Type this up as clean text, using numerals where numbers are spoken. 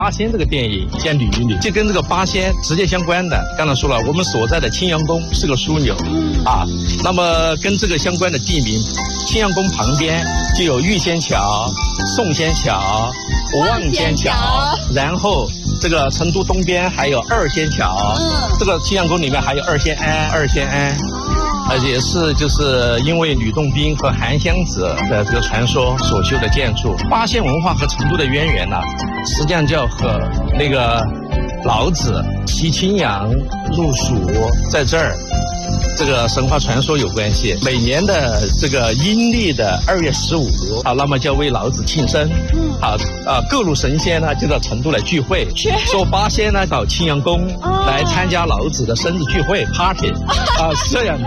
八仙这个电影仙女与女，就跟这个八仙直接相关的。刚才说了，我们所在的青阳宫是个枢纽啊，那么跟这个相关的地名，青阳宫旁边就有玉仙桥、宋仙桥、望仙桥，然后这个成都东边还有二仙桥，这个青阳宫里面还有二仙庵。也是就是因为吕洞宾和韩湘子的这个传说所修的建筑。八仙文化和成都的渊源呢，实际上就要和那个老子骑青羊入蜀在这儿这个神话传说有关系。每年的这个阴历的2月15啊，那么就为老子庆生。各路神仙呢就到成都来聚会，说八仙呢到青阳宫来参加老子的生日聚会 party 啊，是这样的。